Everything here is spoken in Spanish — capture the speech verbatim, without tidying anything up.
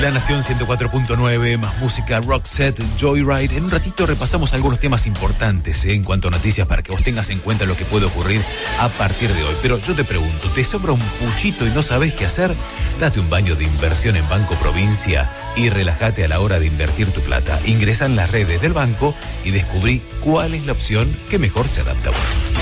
La Nación ciento cuatro punto nueve, más música, Roxette, Joyride. En un ratito repasamos algunos temas importantes ¿eh? en cuanto a noticias para que vos tengas en cuenta lo que puede ocurrir a partir de hoy. Pero yo te pregunto, ¿te sobra un puchito y no sabés qué hacer? Date un baño de inversión en Banco Provincia y relájate a la hora de invertir tu plata. Ingresa en las redes del banco y descubrí cuál es la opción que mejor se adapta a vos.